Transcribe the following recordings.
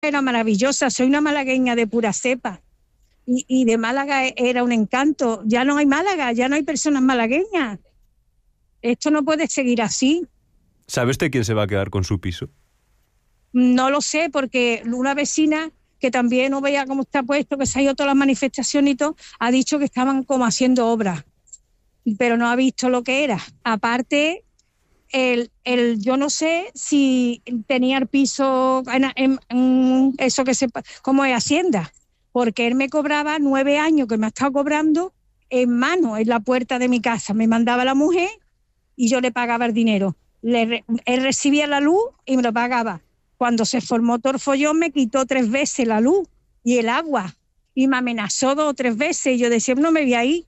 era maravillosa, soy una malagueña de pura cepa. Y de Málaga era un encanto. Ya no hay Málaga, ya no hay personas malagueñas. Esto no puede seguir así. ¿Sabe usted quién se va a quedar con su piso? No lo sé, porque una vecina que también no veía cómo está puesto, que se ha ido a todas las manifestaciones y todo, ha dicho que estaban como haciendo obras, pero no ha visto lo que era. Aparte, yo no sé si tenía el piso en eso que como es Hacienda, porque él me cobraba 9 años que me ha estado cobrando en mano, en la puerta de mi casa. Me mandaba la mujer y yo le pagaba el dinero. Él recibía la luz y me lo pagaba. Cuando se formó todo el follón me quitó 3 veces la luz y el agua y me amenazó 2 o 3 veces. Y yo decía, no me vi ahí.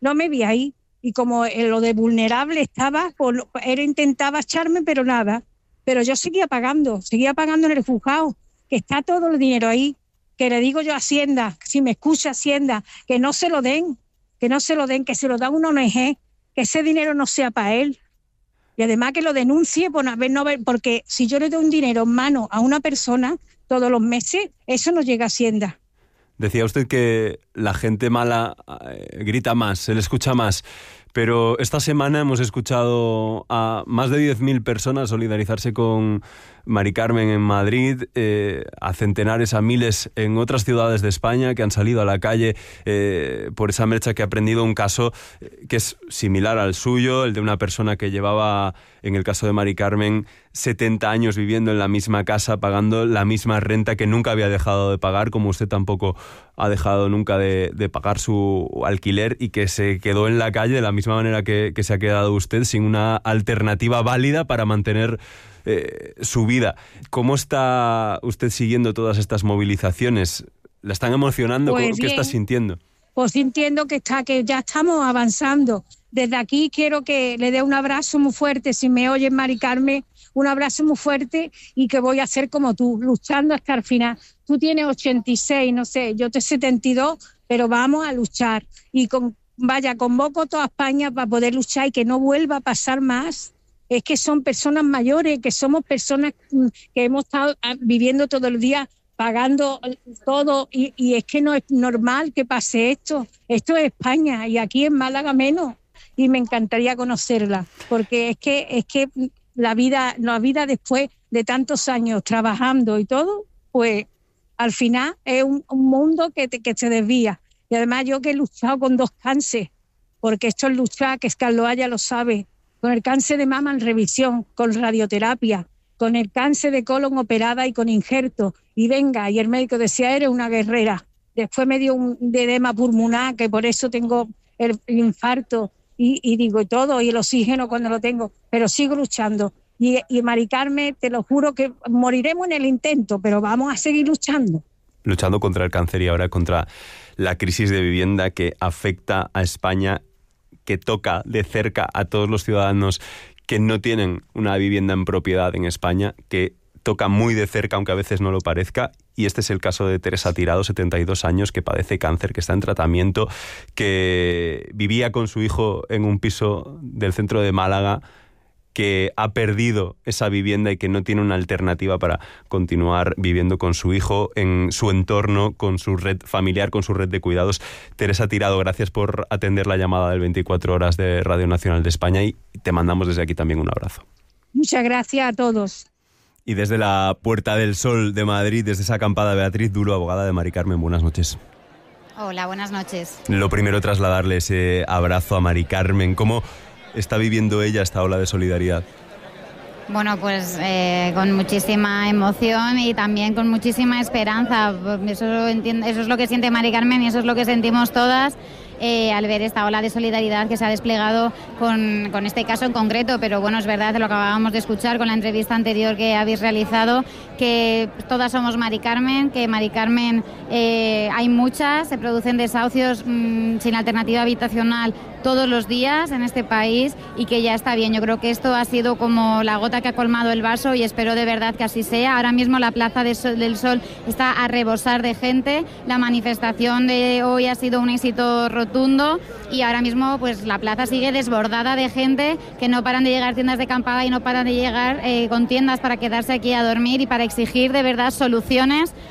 Y como lo de vulnerable estaba, él intentaba echarme, pero nada. Pero yo seguía pagando en el juzgado, que está todo el dinero ahí. Que le digo yo a Hacienda, si me escucha Hacienda, que no se lo den, que se lo da una ONG, que ese dinero no sea para él. Y además que lo denuncie porque si yo le doy un dinero en mano a una persona todos los meses, eso no llega a Hacienda. Decía usted que la gente mala grita más, se le escucha más, pero esta semana hemos escuchado a más de 10.000 personas solidarizarse con Mari Carmen en Madrid, a centenares, a miles en otras ciudades de España que han salido a la calle por esa marcha, que ha prendido un caso que es similar al suyo, el de una persona que llevaba, en el caso de Mari Carmen, 70 años viviendo en la misma casa, pagando la misma renta, que nunca había dejado de pagar, como usted tampoco ha dejado nunca de pagar su alquiler, y que se quedó en la calle de la misma manera que se ha quedado usted, sin una alternativa válida para mantener su vida. ¿Cómo está usted siguiendo todas estas movilizaciones? ¿La están emocionando? Pues ¿Qué está sintiendo? Pues sintiendo que ya estamos avanzando. Desde aquí quiero que le dé un abrazo muy fuerte, si me oyes, Mari Carmen, un abrazo muy fuerte, y que voy a ser como tú, luchando hasta el final. Tú tienes 86, no sé, yo tengo 72, pero vamos a luchar. Y convoco a toda España para poder luchar y que no vuelva a pasar más. Es que son personas mayores, que somos personas que hemos estado viviendo todo el día, pagando todo, y es que no es normal que pase esto. Esto es España, y aquí en Málaga menos. Y me encantaría conocerla, porque es que la vida después de tantos años trabajando y todo, pues al final es un mundo que se desvía. Y además yo que he luchado con 2 cánceres, porque esto es luchar, que Carlos Haya lo sabe, con el cáncer de mama en revisión, con radioterapia, con el cáncer de colon operada y con injerto. Y el médico decía, eres una guerrera. Después me dio un edema pulmonar, que por eso tengo el infarto, y digo, y todo, y el oxígeno cuando lo tengo, pero sigo luchando. Y Mari Carmen, te lo juro que moriremos en el intento, pero vamos a seguir luchando. Luchando contra el cáncer y ahora contra la crisis de vivienda que afecta a España, que toca de cerca a todos los ciudadanos que no tienen una vivienda en propiedad en España, que toca muy de cerca, aunque a veces no lo parezca. Y este es el caso de Teresa Tirado, 72 años, que padece cáncer, que está en tratamiento, que vivía con su hijo en un piso del centro de Málaga, que ha perdido esa vivienda y que no tiene una alternativa para continuar viviendo con su hijo en su entorno, con su red familiar, con su red de cuidados. Teresa Tirado, gracias por atender la llamada del 24 Horas de Radio Nacional de España, y te mandamos desde aquí también un abrazo. Muchas gracias a todos. Y desde la Puerta del Sol de Madrid, desde esa acampada, Beatriz Duro, abogada de Mari Carmen, buenas noches. Hola, buenas noches. Lo primero, trasladarle ese abrazo a Mari Carmen. ¿Cómo está viviendo ella esta ola de solidaridad? Bueno, pues con muchísima emoción y también con muchísima esperanza. Eso es lo que siente Mari Carmen y eso es lo que sentimos todas al ver esta ola de solidaridad que se ha desplegado con este caso en concreto. Pero bueno, es verdad, lo que acabábamos de escuchar con la entrevista anterior que habéis realizado, que todas somos Mari Carmen, que Mari Carmen hay muchas, se producen desahucios sin alternativa habitacional todos los días en este país, y que ya está bien. Yo creo que esto ha sido como la gota que ha colmado el vaso y espero de verdad que así sea. Ahora mismo la Plaza del Sol está a rebosar de gente. La manifestación de hoy ha sido un éxito rotundo rotundo, y ahora mismo pues la plaza sigue desbordada de gente, que no paran de llegar tiendas de acampada y no paran de llegar con tiendas para quedarse aquí a dormir y para exigir de verdad soluciones